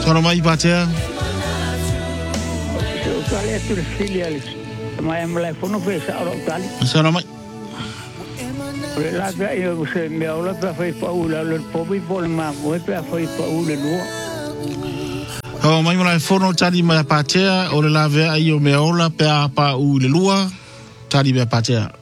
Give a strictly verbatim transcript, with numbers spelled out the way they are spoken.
Kono mai patea. So kale tu filialis. Mai mai fono fe sa ro tali. Sana mai. Ore la ga io se me ola pa fai paula lo pobi pol ma mo pa fai paula no. Ho mai mai fono tali mai patea o le lave ai o me ola pe pa u le lua. Tali be patea.